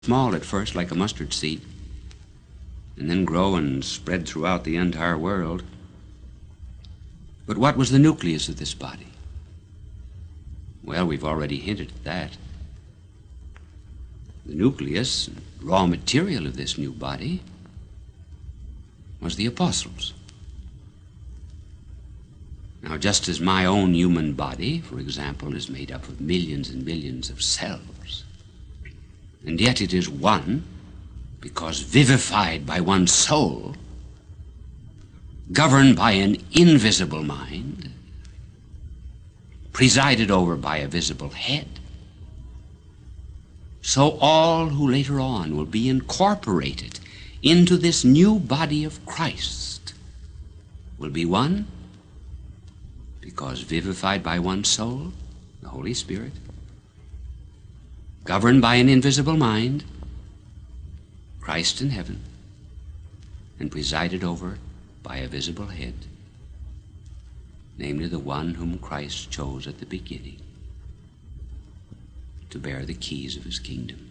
Small at first, like a mustard seed, and then grow and spread throughout the entire world. But what was the nucleus of this body? Well, we've already hinted at that. The nucleus, raw material of this new body, was the apostles. Now, just as my own human body, for example, is made up of millions and millions of cells, and yet it is one because vivified by one soul, governed by an invisible mind, presided over by a visible head, so all who later on will be incorporated into this new body of Christ will be one because vivified by one soul, the Holy Spirit, governed by an invisible mind, Christ in heaven, and presided over by a visible head, namely the one whom Christ chose at the beginning to bear the keys of his kingdom.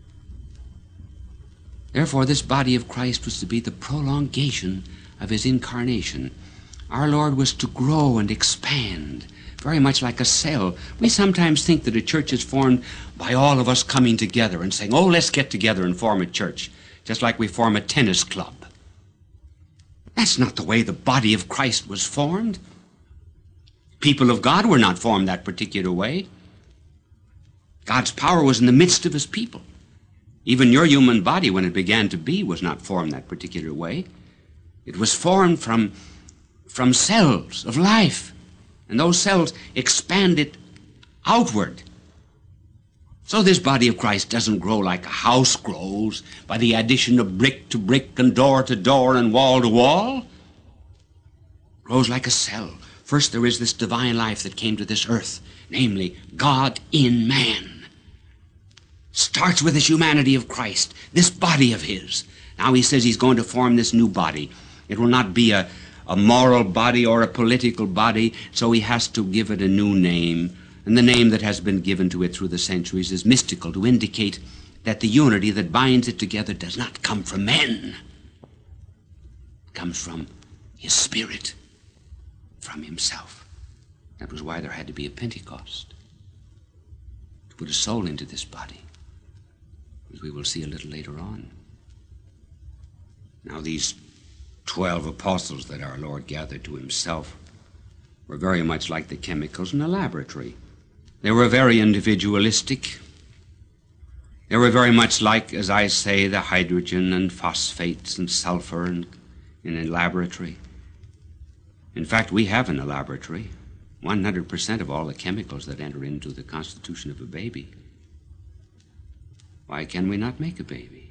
Therefore, this body of Christ was to be the prolongation of his incarnation. Our Lord was to grow and expand, very much like a cell. We sometimes think that a church is formed by all of us coming together and saying, oh, let's get together and form a church, just like we form a tennis club. That's not the way the body of Christ was formed. People of God were not formed that particular way. God's power was in the midst of his people. Even your human body, when it began to be, was not formed that particular way. It was formed from cells of life, and those cells expanded outward. So this body of Christ doesn't grow like a house grows by the addition of brick to brick and door to door and wall to wall. It grows like a cell. First there is this divine life that came to this earth, namely God in man. Starts with this humanity of Christ, this body of his. Now he says he's going to form this new body. It will not be a moral body or a political body, so he has to give it a new name. And the name that has been given to it through the centuries is mystical, to indicate that the unity that binds it together does not come from men. It comes from his Spirit, from himself. That was why there had to be a Pentecost, to put a soul into this body, as we will see a little later on. Now these 12 apostles that our Lord gathered to himself were very much like the chemicals in a laboratory. They were very individualistic. They were very much like, as I say, the hydrogen and phosphates and sulfur in a laboratory. In fact, we have in a laboratory 100% of all the chemicals that enter into the constitution of a baby. Why can we not make a baby?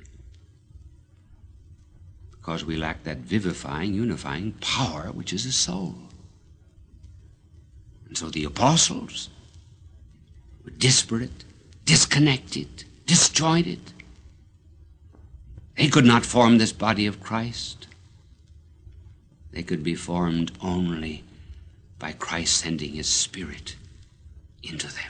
Because we lack that vivifying, unifying power which is a soul. And so the apostles were disparate, disconnected, disjointed. They could not form this body of Christ. They could be formed only by Christ sending his Spirit into them.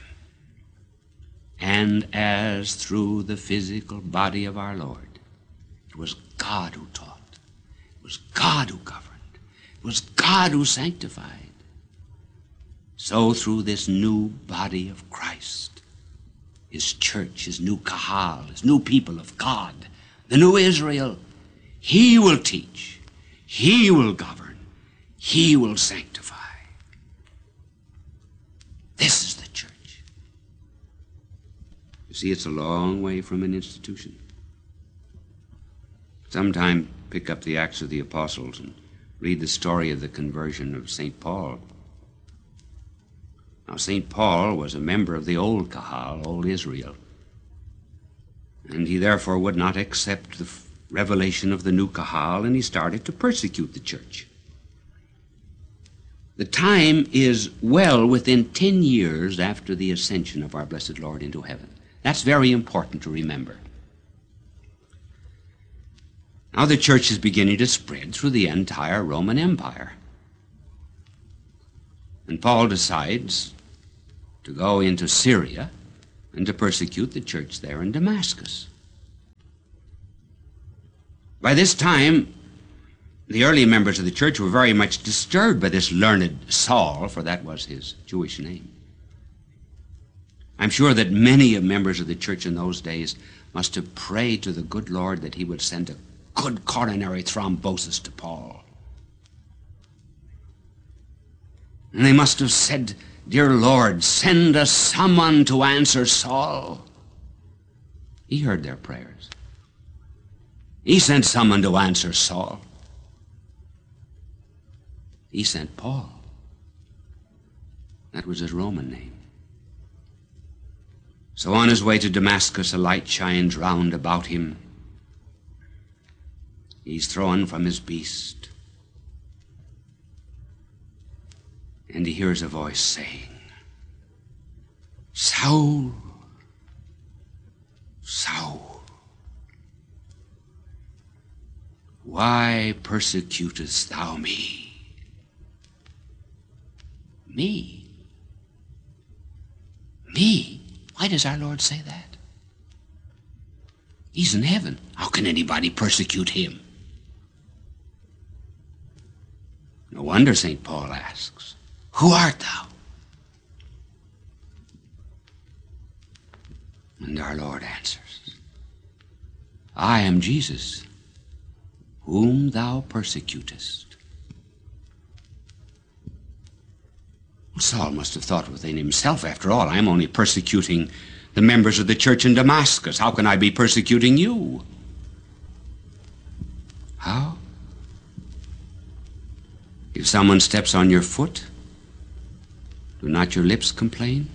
And as through the physical body of our Lord, it was God who taught, it was God who governed, it was God who sanctified, so through this new body of Christ, his church, his new kahal, his new people of God, the new Israel, he will teach, he will govern, he will sanctify. This is the church. You see, it's a long way from an institution. Sometime pick up the Acts of the Apostles and read the story of the conversion of St. Paul. Now, St. Paul was a member of the old Kahal, old Israel, and he therefore would not accept the revelation of the new Kahal, and he started to persecute the church. The time is well within 10 years after the ascension of our blessed Lord into heaven. That's very important to remember. Now the church is beginning to spread through the entire Roman Empire. And Paul decides to go into Syria and to persecute the church there in Damascus. By this time, the early members of the church were very much disturbed by this learned Saul, for that was his Jewish name. I'm sure that many members of the church in those days must have prayed to the good Lord that he would send a good coronary thrombosis to Paul. And they must have said, "Dear Lord, send us someone to answer Saul." He heard their prayers. He sent someone to answer Saul. He sent Paul. That was his Roman name. So on his way to Damascus, a light shines round about him. He's thrown from his beast. And he hears a voice saying, "Saul, Saul, why persecutest thou me?" Me? Me? Why does our Lord say that? He's in heaven. How can anybody persecute him? No wonder St. Paul asks, "Who art thou?" And our Lord answers, "I am Jesus, whom thou persecutest." Saul must have thought within himself, after all, I'm only persecuting the members of the church in Damascus. How can I be persecuting you? How? If someone steps on your foot, do not your lips complain?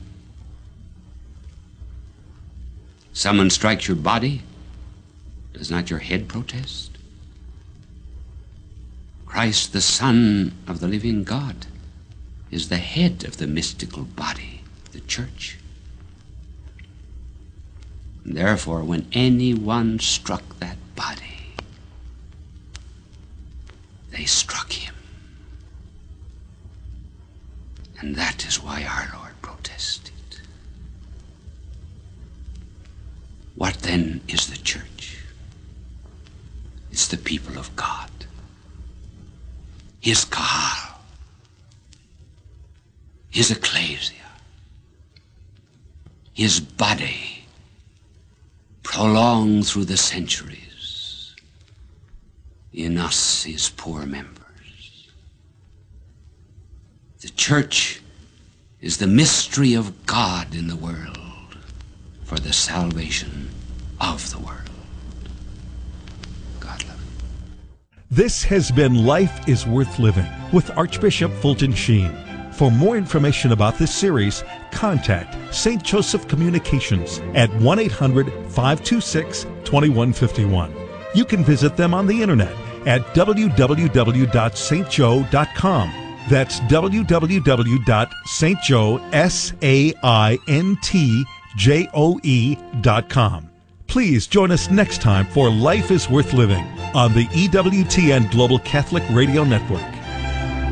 Someone strikes your body, does not your head protest? Christ, the Son of the living God, is the head of the mystical body, the church. And therefore, when anyone struck that body, they struck him. And that is why our Lord protested. What then is the church? It's the people of God. His Kahal. His ecclesia, his body, prolonged through the centuries, in us, his poor members. The church is the mystery of God in the world for the salvation of the world. God love you. This has been Life is Worth Living with Archbishop Fulton Sheen. For more information about this series, contact St. Joseph Communications at 1-800-526-2151. You can visit them on the internet at www.stjoe.com. That's www.stjoe.com. Please join us next time for Life is Worth Living on the EWTN Global Catholic Radio Network.